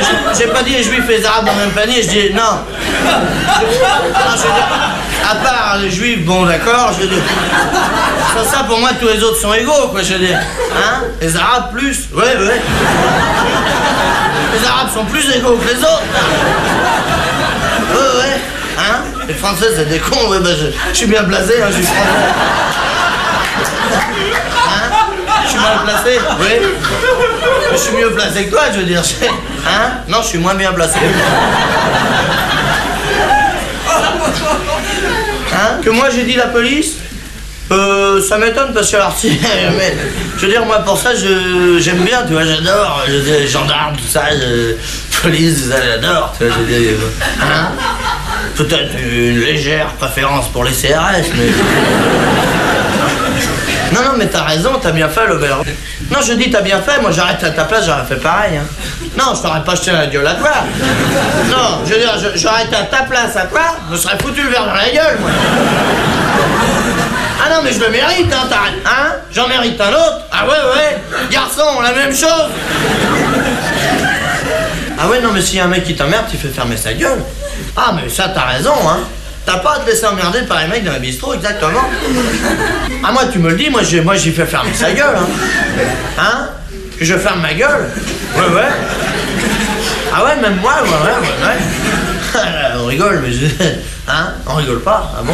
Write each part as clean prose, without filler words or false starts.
J'ai pas dit les juifs et les arabes dans le même panier, je dis non. Non, je veux dire, à part les juifs, bon d'accord, je veux dire. Sans ça, pour moi, tous les autres sont égaux, quoi, je veux dire. Hein? Les arabes plus, ouais. Les arabes sont plus égaux que les autres. Ouais. Hein? Les Français, c'est des cons, ouais, je suis bien blasé, hein, je suis français. Hein? Je suis mal placé, oui. Je suis mieux placé que toi, je veux dire. Hein? Non, je suis moins bien placé. Hein? Que moi j'ai dit la police? Ça m'étonne parce que alors si, mais je veux dire moi pour ça j'aime bien, tu vois, j'adore, les gendarmes, tout ça, police, tout ça, j'adore, tu vois, je veux dire, hein? Peut-être une légère préférence pour les CRS, mais... Non, mais t'as raison, t'as bien fait, Lobert. Non, je dis t'as bien fait, moi j'arrête à ta place, j'aurais fait pareil, hein. Non, je t'aurais pas jeté la gueule à toi. Non, je veux dire, j'aurais été à ta place à toi, je me serais foutu le verre dans la gueule, moi. Ah non, mais je le mérite, hein, t'arrêtes, hein? J'en mérite un autre. Ah ouais, garçon, la même chose. Ah ouais, non, mais s'il y a un mec qui t'emmerde, il fait fermer sa gueule. Ah, mais ça, t'as raison, hein. T'as pas à te laisser emmerder par les mecs dans le bistrot, exactement. Ah, moi, tu me le dis, moi, j'y fais fermer sa gueule, hein. Hein? Que je ferme ma gueule? Ouais. Ah ouais, même moi, ouais. On rigole, mais hein? On rigole pas, ah bon?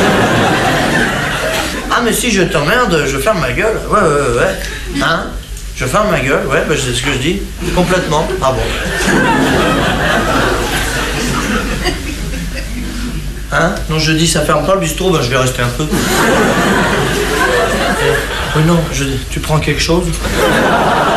Ah, mais si je t'emmerde, je ferme ma gueule. Ouais. Hein? Je ferme ma gueule, ouais, c'est ce que je dis. Complètement. Ah bon. Hein? Non, je dis, ça ferme pas le bistrot, je vais rester un peu. Oui, non, tu prends quelque chose?